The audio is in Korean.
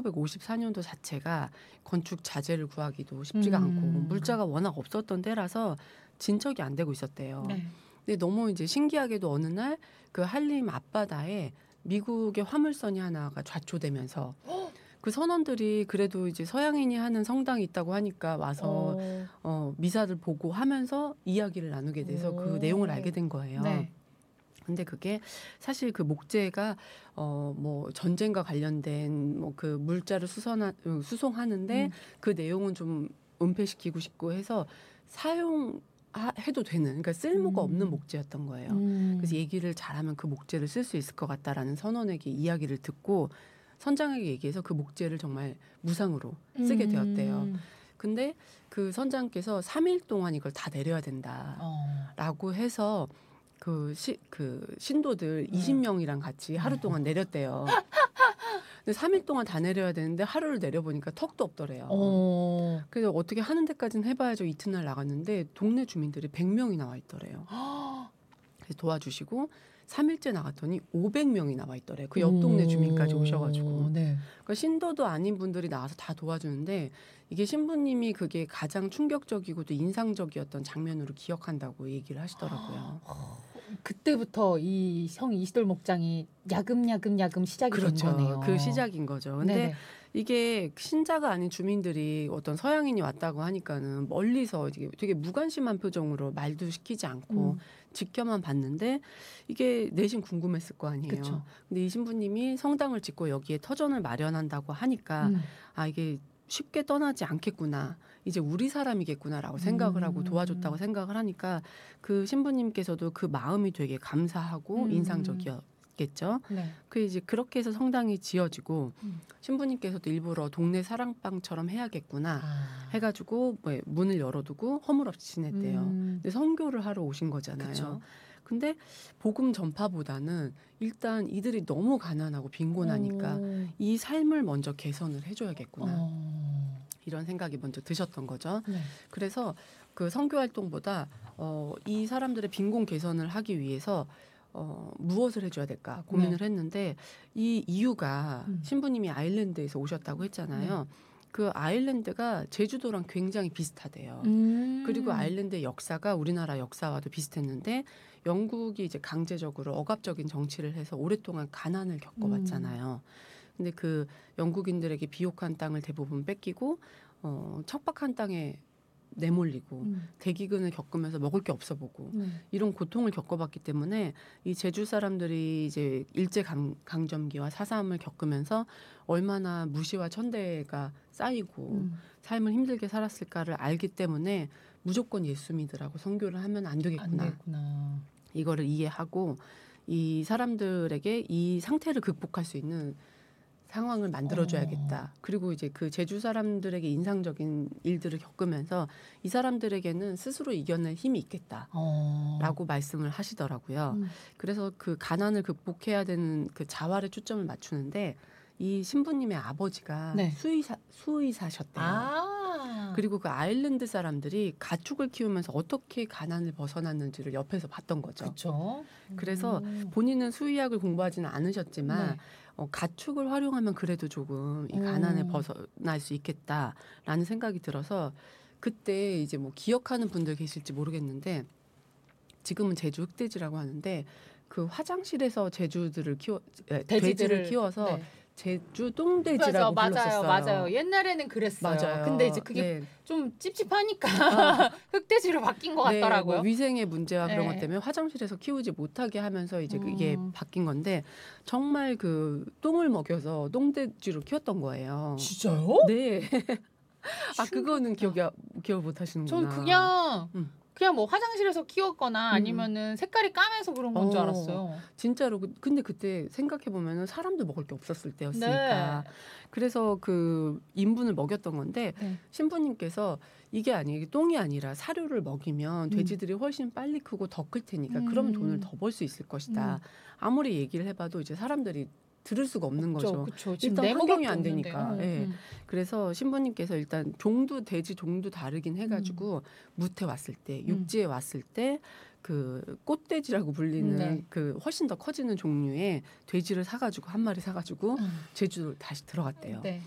1954년도 자체가 건축 자재를 구하기도 쉽지가 않고 물자가 워낙 없었던 때라서 진척이 안 되고 있었대요. 네. 근데 너무 이제 신기하게도 어느 날 그 한림 앞바다에 미국의 화물선이 하나가 좌초되면서 그 선원들이 그래도 이제 서양인이 하는 성당이 있다고 하니까 와서 미사를 보고 하면서 이야기를 나누게 돼서 그 내용을 알게 된 거예요. 네. 근데 그게 사실 그 목재가 뭐 전쟁과 관련된 뭐 그 물자를 수송하는데 그 내용은 좀 은폐시키고 싶고 해서 해도 되는, 그러니까 쓸모가 없는 목재였던 거예요. 그래서 얘기를 잘하면 그 목재를 쓸 수 있을 것 같다라는 선원에게 이야기를 듣고 선장에게 얘기해서 그 목재를 정말 무상으로 쓰게 되었대요. 근데 그 선장께서 3일 동안 이걸 다 내려야 된다라고 해서 그 신도들 20명이랑 같이 하루 동안 내렸대요. 근데 3일 동안 다 내려야 되는데 하루를 내려보니까 턱도 없더래요. 그래서 어떻게 하는 데까지는 해봐야죠. 이튿날 나갔는데 동네 주민들이 100명이 나와 있더래요. 그래서 도와주시고 3일째 나갔더니 500명이 나와 있더래요. 그 옆 동네 주민까지 오셔가지고. 네. 그러니까 신도도 아닌 분들이 나와서 다 도와주는데 이게 신부님이 그게 가장 충격적이고 또 인상적이었던 장면으로 기억한다고 얘기를 하시더라고요. 그때부터 이 성 이시돌 목장이 야금야금 시작이 된 그렇죠. 거네요. 그 시작인 거죠. 근데 네네. 이게 신자가 아닌 주민들이 어떤 서양인이 왔다고 하니까는 멀리서 되게 무관심한 표정으로 말도 시키지 않고 지켜만 봤는데 이게 내심 궁금했을 거 아니에요. 그쵸. 근데 이 신부님이 성당을 짓고 여기에 터전을 마련한다고 하니까 아, 이게 쉽게 떠나지 않겠구나. 이제 우리 사람이겠구나라고 생각을 하고 도와줬다고 생각을 하니까 그 신부님께서도 그 마음이 되게 감사하고 인상적이었겠죠. 네. 그 이제 그렇게 해서 성당이 지어지고 신부님께서도 일부러 동네 사랑방처럼 해야겠구나 해가지고 뭐 문을 열어두고 허물없이 지냈대요. 근데 선교를 하러 오신 거잖아요. 그쵸. 근데 복음 전파보다는 일단 이들이 너무 가난하고 빈곤하니까 이 삶을 먼저 개선을 해줘야겠구나. 이런 생각이 먼저 드셨던 거죠. 네. 그래서 그 선교 활동보다 이 사람들의 빈곤 개선을 하기 위해서 무엇을 해줘야 될까 고민을 했는데 이 이유가 신부님이 아일랜드에서 오셨다고 했잖아요. 그 아일랜드가 제주도랑 굉장히 비슷하대요. 그리고 아일랜드의 역사가 우리나라 역사와도 비슷했는데 영국이 이제 강제적으로 억압적인 정치를 해서 오랫동안 가난을 겪어왔잖아요. 근데 그 영국인들에게 비옥한 땅을 대부분 뺏기고 척박한 땅에 내몰리고 대기근을 겪으면서 먹을 게 없어 보고 이런 고통을 겪어봤기 때문에 이 제주 사람들이 이제 일제 강점기와 사삼을 겪으면서 얼마나 무시와 천대가 쌓이고 삶을 힘들게 살았을까를 알기 때문에 무조건 예수 믿으라고 선교를 하면 안 되겠구나. 이거를 이해하고 이 사람들에게 이 상태를 극복할 수 있는 상황을 만들어줘야겠다. 그리고 이제 그 제주 사람들에게 인상적인 일들을 겪으면서 이 사람들에게는 스스로 이겨낼 힘이 있겠다라고 말씀을 하시더라고요. 그래서 그 가난을 극복해야 되는 그 자활에 초점을 맞추는데 이 신부님의 아버지가 수의사셨대요. 그리고 그 아일랜드 사람들이 가축을 키우면서 어떻게 가난을 벗어났는지를 옆에서 봤던 거죠. 그쵸. 그래서 본인은 수의학을 공부하지는 않으셨지만 가축을 활용하면 그래도 조금 이 가난을 벗어날 수 있겠다라는 생각이 들어서 그때 이제 뭐 기억하는 분들 계실지 모르겠는데 지금은 제주 흑돼지라고 하는데 그 화장실에서 돼지들을 키워서 제주 똥돼지라고 불렀었어요. 맞아요. 옛날에는 그랬어요. 맞아요. 근데 이제 그게 좀 찝찝하니까 흑돼지로 바뀐 것 같더라고요. 뭐 위생의 문제와 그런 것 때문에 화장실에서 키우지 못하게 하면서 이제 이게 바뀐 건데 정말 그 똥을 먹여서 똥돼지로 키웠던 거예요. 진짜요? 네. 아, 그거는 기억 못 하시는구나. 저는 그냥 뭐 화장실에서 키웠거나 아니면은 색깔이 까매서 그런 건 줄 알았어요. 진짜로. 근데 그때 생각해 보면은 사람도 먹을 게 없었을 때였으니까. 그래서 그 인분을 먹였던 건데 신부님께서 이게 똥이 아니라 사료를 먹이면 돼지들이 훨씬 빨리 크고 더 클 테니까 그러면 돈을 더 벌 수 있을 것이다. 아무리 얘기를 해봐도 이제 사람들이 들을 수가 없는 거죠. 그쵸. 일단 환경이 안 되니까. 그래서 신부님께서 일단 돼지 종도 다르긴 해가지고 무태 왔을 때, 육지에 왔을 때 그 꽃돼지라고 불리는 그 훨씬 더 커지는 종류의 돼지를 사가지고 한 마리 사가지고 제주도 다시 들어갔대요.